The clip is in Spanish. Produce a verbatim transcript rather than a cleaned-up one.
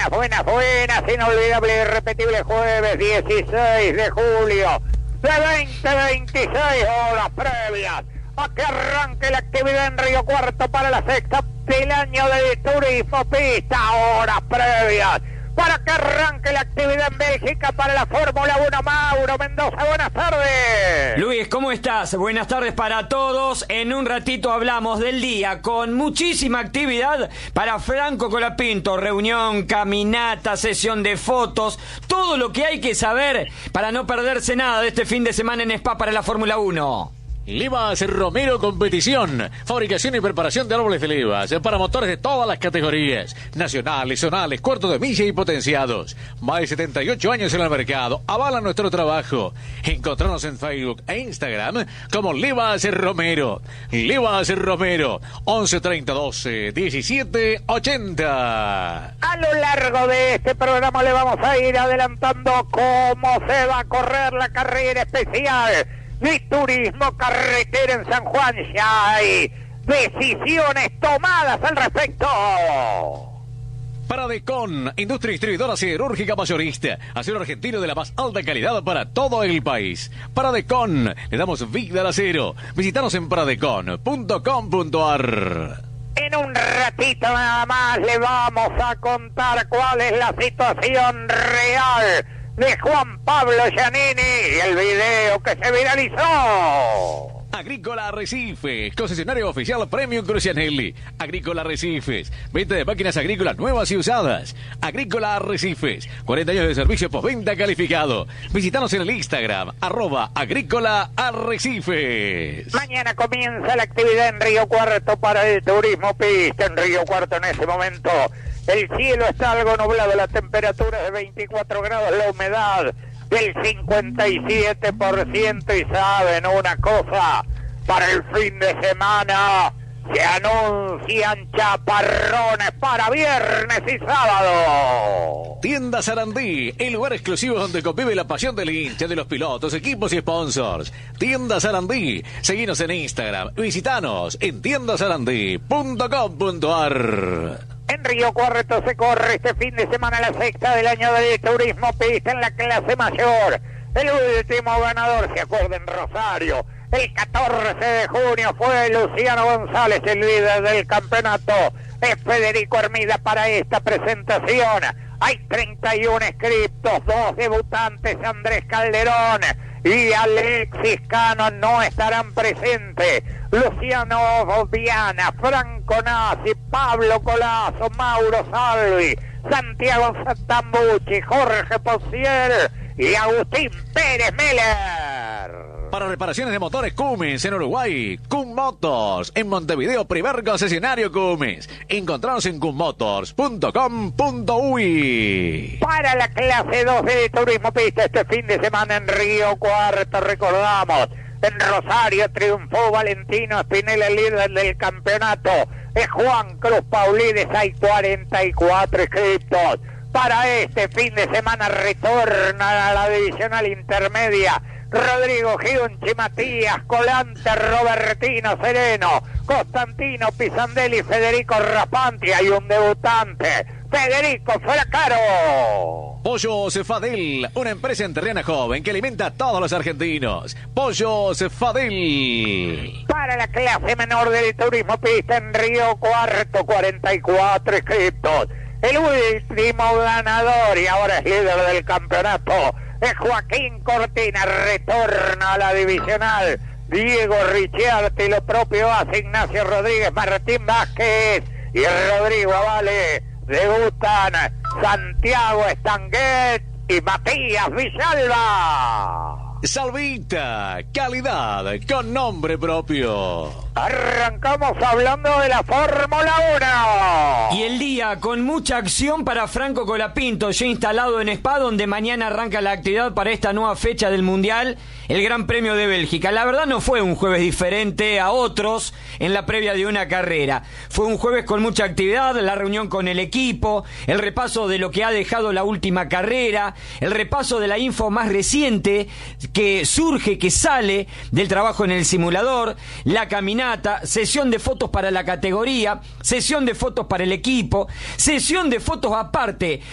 buenas, buenas, buenas, inolvidable y irrepetible jueves dieciséis de julio de veinte veintiséis, horas previas a que arranque la actividad en Río Cuarto para la sexta del año de turismo pista, horas previas para que arranque la actividad en Bélgica para la Fórmula uno. Mauro Mendoza, buenas tardes. Luis, ¿cómo estás? Buenas tardes para todos. En un ratito hablamos del día con muchísima actividad para Franco Colapinto. Reunión, caminata, sesión de fotos, todo lo que hay que saber para no perderse nada de este fin de semana en Spa para la Fórmula uno. Livas Romero Competición, fabricación y preparación de árboles de levas para motores de todas las categorías, nacionales, zonales, cuartos de milla y potenciados. Más de setenta y ocho años en el mercado, avalan nuestro trabajo. Encontrarnos en Facebook e Instagram como Livas Romero. Livas Romero, once treinta doce diecisiete ochenta. A lo largo de este programa le vamos a ir adelantando cómo se va a correr la carrera especial de turismo carretera en San Juan. Ya hay decisiones tomadas al respecto. Paradecon, industria distribuidora siderúrgica mayorista, acero argentino de la más alta calidad para todo el país. Paradecon, le damos vida al acero. Visítanos en paradecon punto com punto ar. En un ratito nada más le vamos a contar cuál es la situación real de Juan Pablo Giannini y el video que se viralizó. Agrícola Arrecifes, concesionario oficial Premium Crucianelli. Agrícola Arrecifes, venta de máquinas agrícolas nuevas y usadas. Agrícola Arrecifes, cuarenta años de servicio postventa calificado. Visítanos en el Instagram, arroba Agrícola Arrecifes. Mañana comienza la actividad en Río Cuarto para el turismo pista. En Río Cuarto en ese momento el cielo está algo nublado, la temperatura es de veinticuatro grados, la humedad del cincuenta y siete por ciento. Y saben una cosa, para el fin de semana se anuncian chaparrones para viernes y sábado. Tienda Sarandí, el lugar exclusivo donde convive la pasión del hincha, de los pilotos, equipos y sponsors. Tienda Sarandí, seguinos en Instagram, visitanos en tienda sarandí punto com punto ar. En Río Cuarto se corre este fin de semana la sexta del año de turismo pista en la clase mayor. El último ganador, se acuerdan, Rosario, el catorce de junio fue Luciano González, el líder del campeonato. Es Federico Hermida para esta presentación. Hay treinta y uno inscriptos, dos debutantes, Andrés Calderón y Alexis Cano no estarán presentes. Luciano Viana, Franco Nasi, Pablo Colazo, Mauro Salvi, Santiago Santambucci, Jorge Posier y Agustín Pérez Meller. Para reparaciones de motores Cummins en Uruguay, Cum Motors. En Montevideo, primer concesionario Cummins. Encontranos en cum motors punto com punto uy. Para la clase dos de turismo pista este fin de semana en Río Cuarto, recordamos, en Rosario triunfó Valentino Spinella, el líder del campeonato. Es Juan Cruz Paulides, hay cuarenta y cuatro inscriptos. Para este fin de semana retorna a la divisional intermedia Rodrigo Giunchi, Matías Colante, Robertino Sereno, Constantino Pisandelli, Federico Rapanti. Hay un debutante, Federico Flacaro. Pollo Cefadel, una empresa enterriana joven que alimenta a todos los argentinos. Pollo Cefadel. Para la clase menor del turismo pista en Río Cuarto, cuarenta y cuatro inscriptos. El último ganador y ahora es líder del campeonato es Joaquín Cortina, retorna a la divisional Diego Ricciardi, lo propio hace Ignacio Rodríguez, Martín Vázquez y Rodrigo Avale. Debutan Santiago Estanguet y Matías Villalba. Salvita, calidad con nombre propio. Arrancamos hablando de la Fórmula uno. Y el día con mucha acción para Franco Colapinto, ya instalado en Spa, donde mañana arranca la actividad para esta nueva fecha del Mundial, el Gran Premio de Bélgica. La verdad no fue un jueves diferente a otros en la previa de una carrera. Fue un jueves con mucha actividad, la reunión con el equipo, el repaso de lo que ha dejado la última carrera, el repaso de la info más reciente que surge, que sale del trabajo en el simulador, la caminata, sesión de fotos para la categoría, sesión de fotos para el equipo, sesión de fotos aparte